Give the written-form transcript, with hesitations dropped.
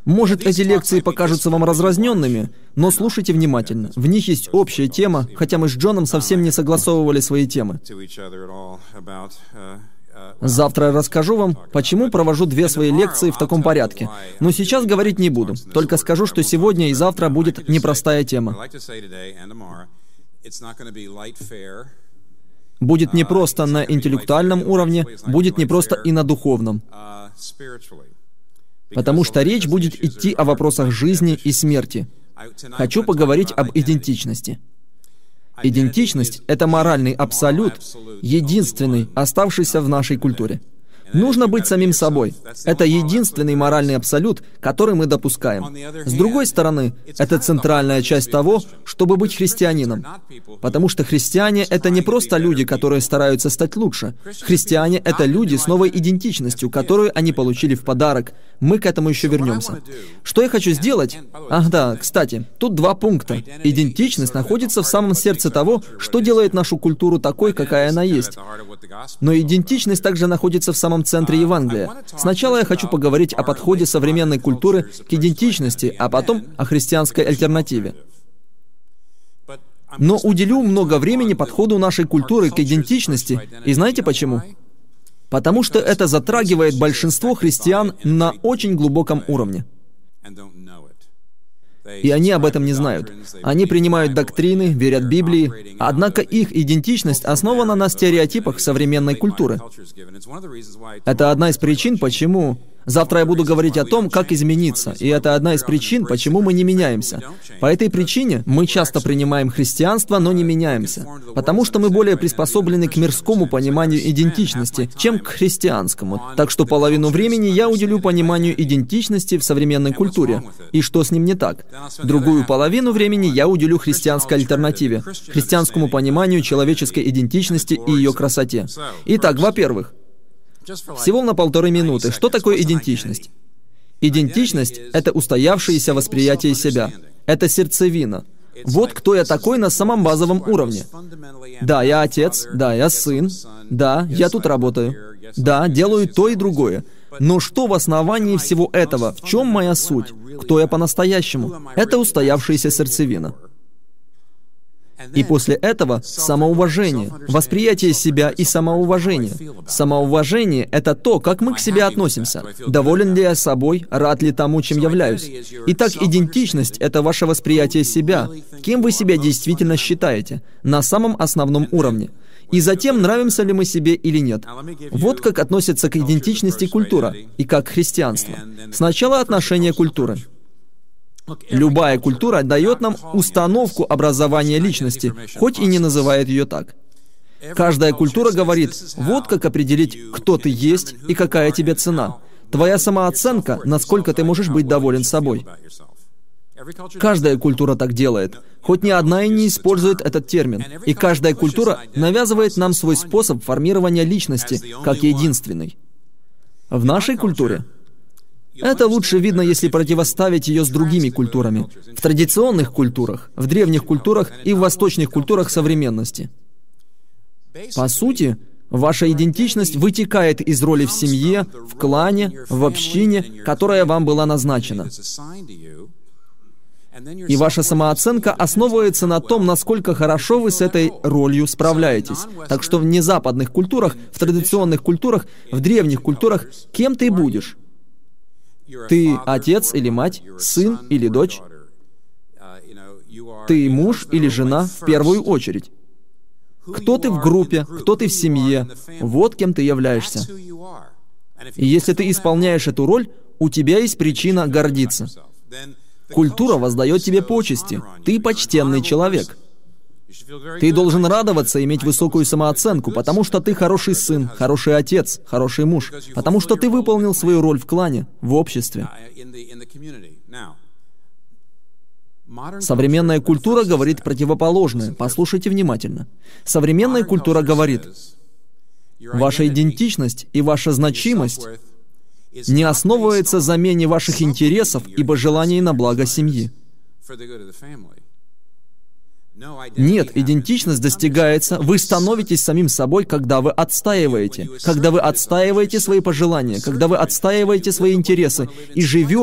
Может, эти лекции покажутся вам разразненными, но слушайте внимательно. В них есть общая тема, хотя мы с Джоном совсем не согласовывали свои темы. Завтра я расскажу вам, почему провожу 2 свои лекции в таком порядке. Но сейчас говорить не буду, только скажу, что сегодня и завтра будет непростая тема. Будет непросто на интеллектуальном уровне, будет непросто и на духовном. Потому что речь будет идти о вопросах жизни и смерти. Хочу поговорить об идентичности. Идентичность — это моральный абсолют, единственный, оставшийся в нашей культуре. Нужно быть самим собой. Это единственный моральный абсолют, который мы допускаем. С другой стороны, это центральная часть того, чтобы быть христианином. Потому что христиане — это не просто люди, которые стараются стать лучше. Христиане — это люди с новой идентичностью, которую они получили в подарок. Мы к этому еще вернемся. Что я хочу сделать? Ах да, кстати, тут 2 пункта. Идентичность находится в самом сердце того, что делает нашу культуру такой, какая она есть. Но идентичность также находится в самом центре Евангелия. Сначала я хочу поговорить о подходе современной культуры к идентичности, а потом о христианской альтернативе. Но уделю много времени подходу нашей культуры к идентичности, и знаете почему? Потому что это затрагивает большинство христиан на очень глубоком уровне. И они об этом не знают. Они принимают доктрины, верят Библии, однако их идентичность основана на стереотипах современной культуры. Это одна из причин, почему... Завтра я буду говорить о том, как измениться, и это одна из причин, почему мы не меняемся. По этой причине мы часто принимаем христианство, но не меняемся, потому что мы более приспособлены к мирскому пониманию идентичности, чем к христианскому. Так что половину времени я уделю пониманию идентичности в современной культуре, и что с ним не так. Другую половину времени я уделю христианской альтернативе, христианскому пониманию человеческой идентичности и ее красоте. Итак, во-первых, всего на 1,5 минуты. Что такое идентичность? Идентичность — это устоявшееся восприятие себя. Это сердцевина. Вот кто я такой на самом базовом уровне. Да, я отец, да, я сын, да, я тут работаю, да, делаю то и другое. Но что в основании всего этого? В чем моя суть? Кто я по-настоящему? Это устоявшаяся сердцевина. И после этого самоуважение, восприятие себя и самоуважение. Самоуважение — это то, как мы к себе относимся. Доволен ли я собой, рад ли тому, чем являюсь. Итак, идентичность — это ваше восприятие себя, кем вы себя действительно считаете, на самом основном уровне. И затем, нравимся ли мы себе или нет. Вот как относится к идентичности культура, и как христианство. Сначала отношение культуры. Любая культура дает нам установку образования личности, хоть и не называет ее так. Каждая культура говорит, вот как определить, кто ты есть и какая тебе цена. Твоя самооценка, насколько ты можешь быть доволен собой. Каждая культура так делает, хоть ни одна и не использует этот термин. И каждая культура навязывает нам свой способ формирования личности, как единственный. В нашей культуре это лучше видно, если противоставить ее с другими культурами. В традиционных культурах, в древних культурах и в восточных культурах современности. По сути, ваша идентичность вытекает из роли в семье, в клане, в общине, которая вам была назначена. И ваша самооценка основывается на том, насколько хорошо вы с этой ролью справляетесь. Так что в незападных культурах, в традиционных культурах, в древних культурах, кем ты будешь? Ты отец или мать, сын или дочь. Ты муж или жена в первую очередь. Кто ты в группе, кто ты в семье, вот кем ты являешься. И если ты исполняешь эту роль, у тебя есть причина гордиться. Культура воздает тебе почести. Ты почтенный человек. Ты должен радоваться, иметь высокую самооценку, потому что ты хороший сын, хороший отец, хороший муж, потому что ты выполнил свою роль в клане, в обществе. Современная культура говорит противоположное. Послушайте внимательно. Современная культура говорит, ваша идентичность и ваша значимость не основывается на замене ваших интересов и пожеланий на благо семьи. Нет, идентичность достигается, вы становитесь самим собой, когда вы отстаиваете свои пожелания, когда вы отстаиваете свои интересы и живете